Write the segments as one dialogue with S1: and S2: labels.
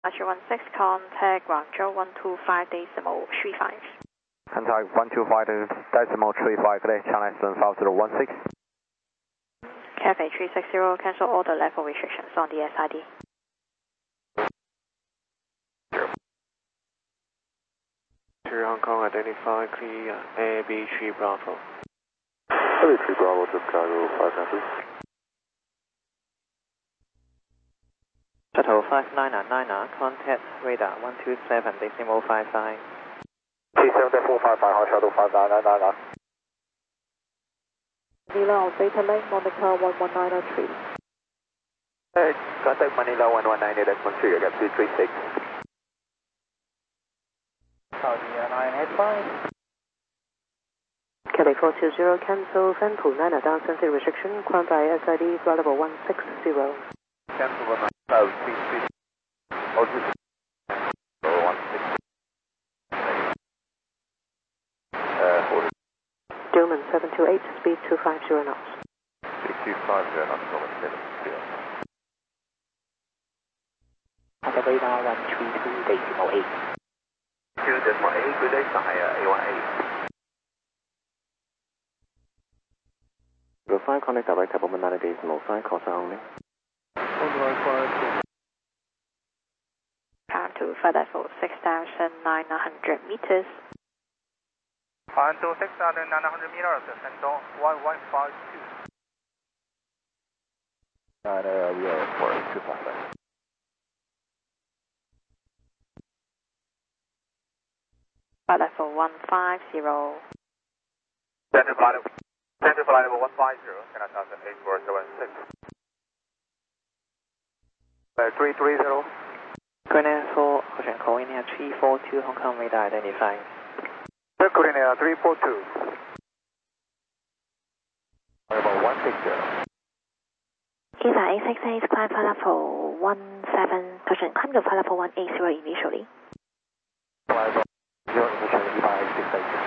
S1: Archer 16, contact Guangzhou 125.35.
S2: Contact 125.35, good day, China 75016.
S1: Cafe 360, cancel all the level restrictions on the SID.
S3: To Hong Kong, identify clear AB3 Bravo.
S4: AB3 Bravo to Chicago 593.
S3: Shuttle 5999, contact radar 127.55.
S4: T7.455, hot shuttle 59999.
S5: Manila on Theta Lane, Monaco 11903.
S4: Contact Manila 119, that's 13, I got 336.
S3: Saudi 985.
S5: Cathay 420, cancel Fanpool 9 down sensory restriction, climb by SID, flight level 160.
S4: Cancel 190, oh, 160.
S5: Dillman 728, speed 250 knots.
S4: 6250 knots, Norman 7.
S3: Contact radar 132.8.
S4: 2.8, good day, Sahaya A18.
S3: 05, contact direct Apple 90.5, call only.
S1: Pound to flight level 6,900 meters.
S6: Pound to 6,900 meters, Shandong 1152.
S4: We are for 255.
S1: Flight level 150.
S6: Center flight level 150, China 8476.
S4: 330.
S3: Korean 4, Ocean Korea 342, Hong Kong radar identify.
S4: Korea 342. Level 160.
S1: EVA A68, climb flight level 17, caution, climb to flight level 180 initially.
S4: Level 0 initial EVA A68.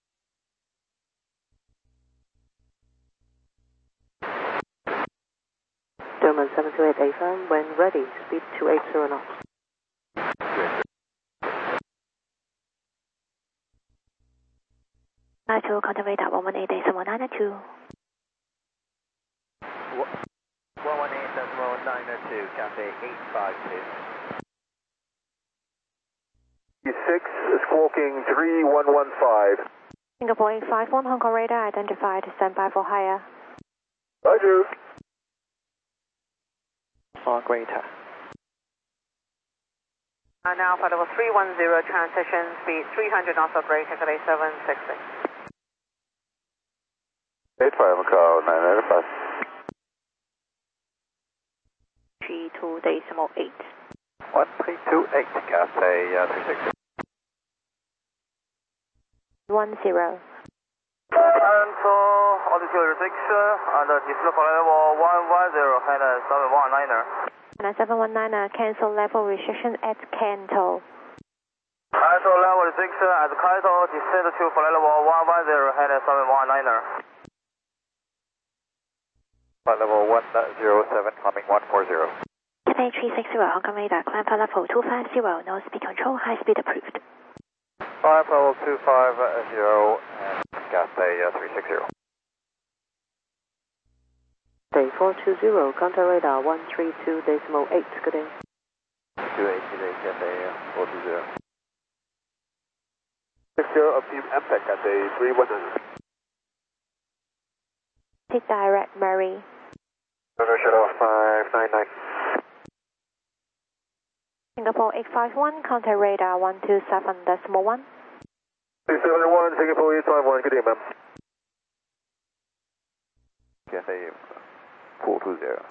S5: Dillman 728, AFM, when ready, speed 280 knots.
S1: To contact radar 118.192.
S4: 118.192, Cathay 852. 6, squawking 3115.
S1: Singapore 851, Hong Kong radar identified, standby for higher.
S4: Roger.
S3: For greater.
S5: Now flight level 310, transition speed 300 knots of rate, Cathay 766.
S4: 85 Macau 995.
S1: 32.8.
S4: 1328, Cathay 360.
S1: 10.
S6: And so, altitude 6, and descent flight level 110, China 719er.
S1: And 719, cancel level restriction at Canton.
S6: And so, level 6, at Kaito, descend to flight level 110, China 719er.
S4: Flight level 107, climbing 140.
S1: Cathay 360, Hong Kong radar, climb flight level 250, no speed control, high speed approved.
S4: Climb level 250, and Cathay 360.
S5: Day 420, contact radar 132.8, good day.
S4: 28 today, Cathay 420. 60, obtain MPEC, Cathay 3100.
S1: Take direct Murray.
S4: Shuttle 599.
S1: Singapore 851, contact radar 127.1.
S4: 271, Singapore 851, good day, ma'am. Cathay 420.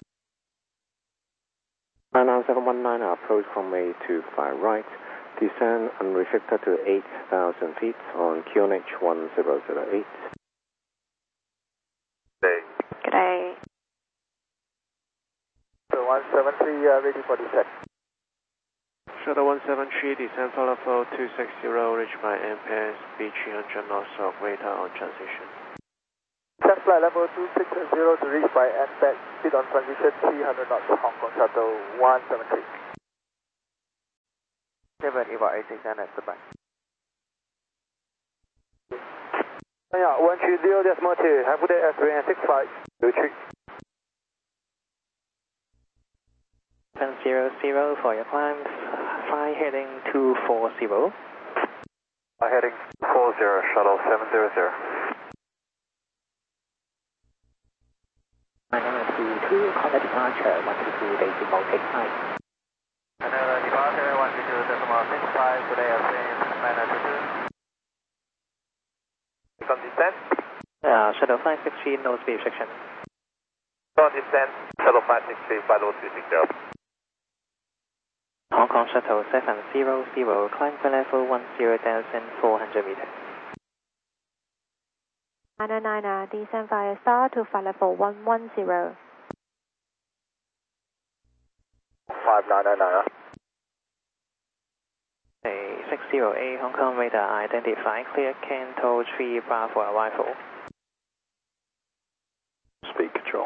S3: Now 719, approach from A to 5 right. Descend unrestricted to 8,000 feet on QNH 1008.
S4: Day.
S1: Good day.
S4: So 173, ready for descent.
S3: Shuttle 173, descend for level 260, reach by MPS, speed 300 knots of radar on transition.
S4: Descent flight level 260 to reach by MPEC, speed on transition 300 knots, Hong Kong Shuttle 173.
S6: 7 Eva 86 and goodbye.
S4: 130.2, have a good day, S3 and 65, 23.
S5: 700 for your climb, fly heading 240.
S3: Heading 40, shuttle 700.
S5: 922, contact departure 122, decimal 65.
S6: And departure 122.65, good day, S3 922. Become descent.
S5: Shuttle 563, no speed restriction.
S6: Go descent, shuttle 563, flight level 260.
S5: Hong Kong Shuttle 700, climb to level 10,400 meters.
S1: 999, descend via star to flight level 110.
S4: 5999.
S5: 608 Hong Kong radar identified, clear Canto 3 Bravo arrival.
S3: Speed control.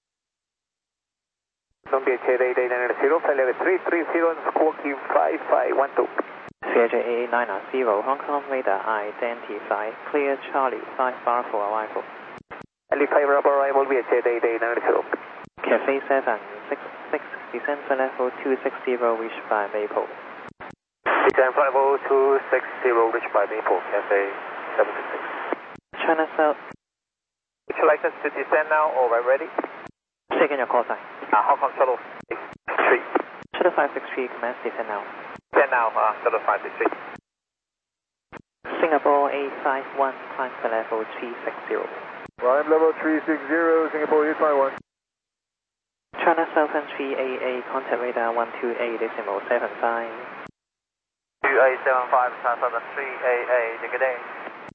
S4: Longgate J88 990, flight level 330 and squawking 5512.
S5: CJ 990 Hong Kong radar identified, clear Charlie 5 Bravo arrival.
S4: Any favorable arrival via J88 990.
S5: Cafe 766, descend to level 260, reached by Maple.
S4: Descend flight level 260, reached by Maple, Cafe 766.
S5: China South.
S6: Would you like us to descend now or we're ready?
S5: Taking your call sign.
S6: Hong Kong shuttle 3.
S5: Shuttle 563, commence descend now.
S6: Descend now, shuttle 563.
S5: Singapore 851, climb to level 360.
S4: Climb level 360, Singapore 851.
S5: China Southern 388, contact radar 128.75.
S6: 2875, China Southern 388, good day.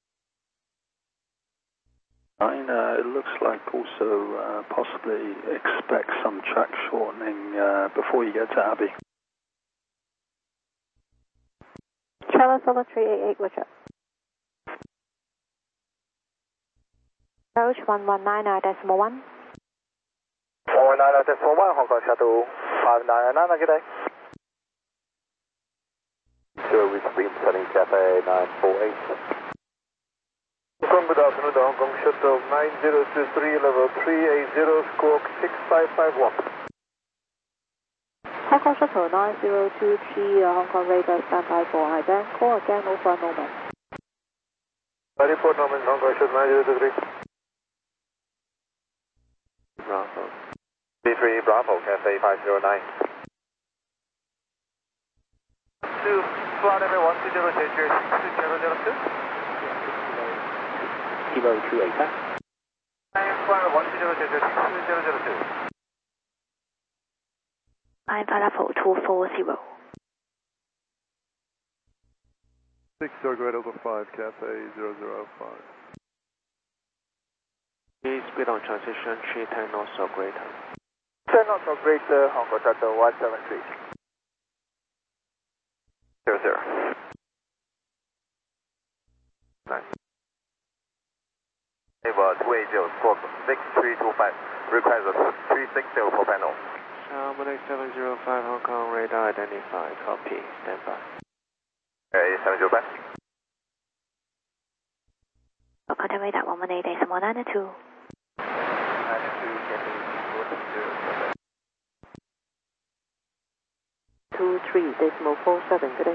S7: It looks like also possibly expect some track shortening before you get to Abbey.
S1: Charlie Solo 388, Richard. Approach 1190.1.
S4: 119.1, Hong Kong Shuttle 599, good day.
S3: Zero reach beam setting Cafe 948.
S4: Hong Kong, good afternoon, the Hong Kong Shuttle 9023, level 380, squawk 6551.
S1: Hong Kong Shuttle 9023, Hong Kong radar standby for high band. Call again over Norman.
S4: Report Norman, Hong Kong Shuttle 9023.
S3: Bravo. B3 Bravo, Cafe 509.
S6: 2, flight level 120, Jersey 2002.
S5: 028, huh?
S6: Flight level 120, Jersey 2002.
S1: I'm flight level 240.
S8: 6 Great Over 5, Cafe 005.
S3: Speed on transition 310 knots or greater.
S4: 10 knots or greater, Hong Kong Shuttle 173.
S3: 00. Nice.
S6: Ava 280, squawk 6325, requires a 360 for panel.
S3: Charlie 705 Hong Kong radar identified, copy, standby.
S6: 705.
S1: Contact radar 118.192.
S5: 23.47, good day.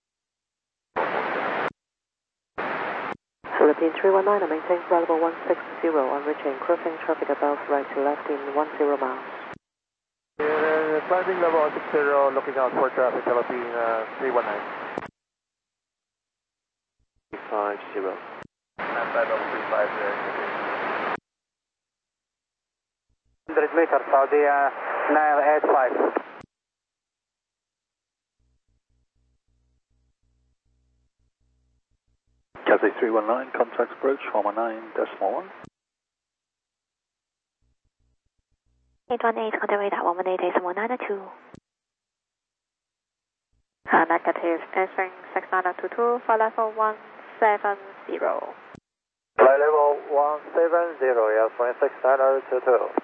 S5: Philippine 319, maintain flight level 160 on reaching cruising traffic above right to left in 10 miles.
S4: Climbing level 160, looking out for traffic, Philippine 319.
S3: 350.
S6: And flight level 350.
S4: 100 meters, Saudi 985.
S7: Cathay 319, contact approach 119.1.
S1: 818, contact radar 118.192. Negative, answering 6922, flight level 170.
S4: Flight level 170, yes, 16922.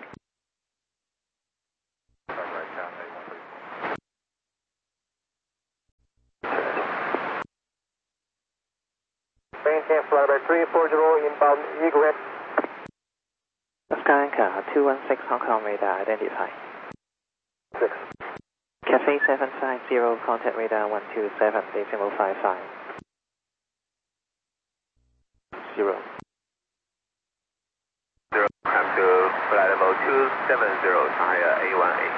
S4: Okay, flyby 340 inbound, Eagle Head.
S5: Skyline 216 Hong Kong radar identify.
S4: 6.
S5: Cafe 750 contact radar 127.55. 0.
S6: 0, come to flight level 270, Shanghai A18.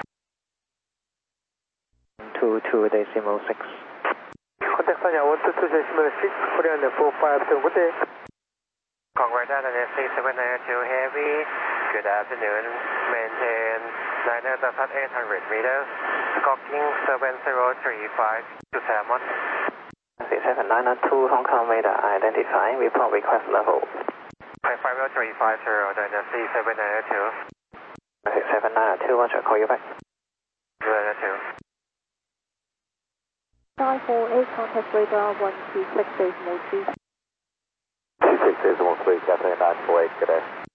S5: 22.6.
S4: Contact Sanya 122.6, Korean 457, good day.
S6: Congrats, Dynasty 792 Heavy. Good afternoon. Maintain 9,800 meters. Stalking 7035 to Salmon.
S5: 7992 Hong Kong radar identify. Report request level.
S6: 55350, Dynasty 792.
S5: 7992, watch, I'll call you back.
S6: 792.
S1: 948 contact radar 126.2.
S2: 26.3, Cathay 948, good day.